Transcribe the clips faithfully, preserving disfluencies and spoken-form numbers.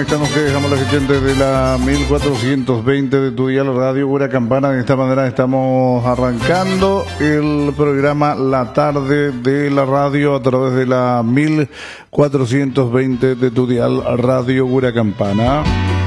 están ustedes, dejamos la gente de la mil cuatrocientos veinte de tu dial Radio Buena Campana. De esta manera estamos arrancando el programa La Tarde de la Radio a través de la mil cuatrocientos veinte de tu dial Radio Buena Campana.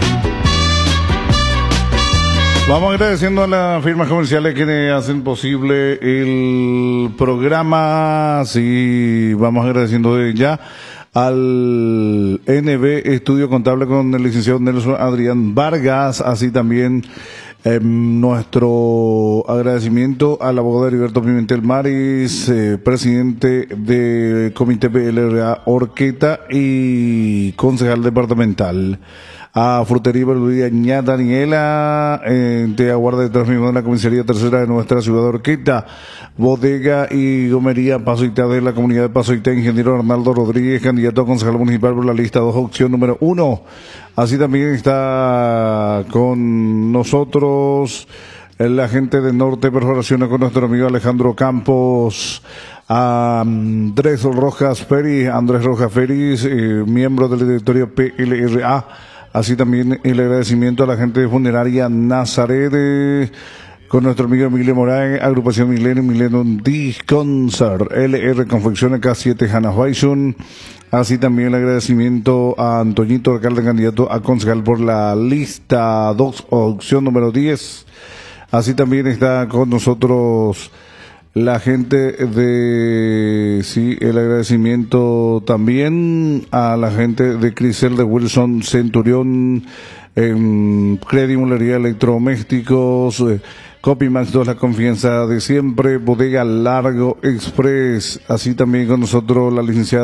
Vamos agradeciendo a las firmas comerciales que hacen posible el programa. Sí, vamos agradeciendo de ya al N B Estudio Contable con el licenciado Nelson Adrián Vargas, así también eh, nuestro agradecimiento al abogado Heriberto Pimentel Maris, eh, presidente del Comité P L R A Orqueta y concejal departamental. A Frutería y Verdulería Ña Daniela, eh, te aguarda detrás mismo de la comisaría tercera de nuestra ciudad de Orqueta. Bodega y Gomería Pasoita de la comunidad de Pasoita, ingeniero Arnaldo Rodríguez, candidato a concejal municipal por la lista dos, opción número uno. Así también está con nosotros la gente de Norte Perforaciones con nuestro amigo Alejandro Campos. A Andrés Rojas Ferris, Andrés Rojas Ferris, eh, miembro del directorio P L R A. Así también el agradecimiento a la gente de Funeraria Nazaret, eh, con nuestro amigo Emilio Morán, Agrupación Milenio, Milenio Disconcert, L R Confecciones K siete Hanna Weisson. Así también el agradecimiento a Antoñito, alcalde candidato a concejal por la lista dos, opción número diez. Así también está con nosotros la gente de, sí, el agradecimiento también a la gente de Crisel de Wilson Centurión, en Credit Mulería Electrodomésticos, eh, Copimax dos, la confianza de siempre, Bodega Largo Express, así también con nosotros la licenciada